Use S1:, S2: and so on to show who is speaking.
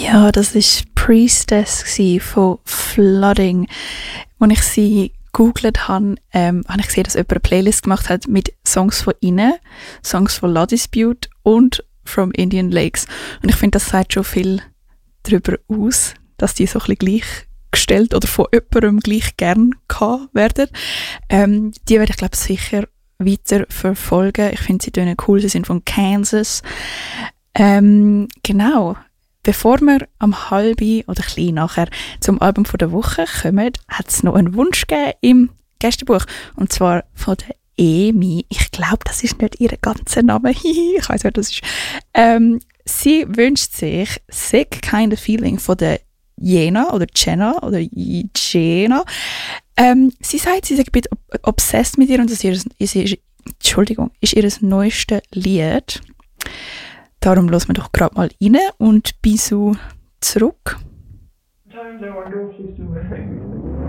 S1: Ja, das war Priestess von Flooding. Als ich sie gegoogelt habe, habe ich gesehen, dass jemand eine Playlist gemacht hat mit Songs von ihnen, Songs von La Dispute und From Indian Lakes. Und ich finde, das sagt schon viel darüber aus, dass die so ein bisschen gleichgestellt oder von jemandem gleich gern gehabt werden. Die werde ich, glaube ich, sicher weiter verfolgen. Ich finde, sie tönen cool, sie sind von Kansas. Genau. Bevor wir am halben oder klein nachher zum Album von der Woche kommen, hat es noch einen Wunsch gegeben im Gästebuch. Und zwar von der Emi. Ich glaube, das ist nicht ihr ganzer Name. Ich weiss, wer das ist. Sie wünscht sich Sick Kind of Feeling von der Jena oder Jenna oder Jena. Sie sagt, sie ist ein bisschen obsessed mit ihr und das ist ihr neuestes Lied. Darum hören wir doch gerade mal rein und Bisou zurück.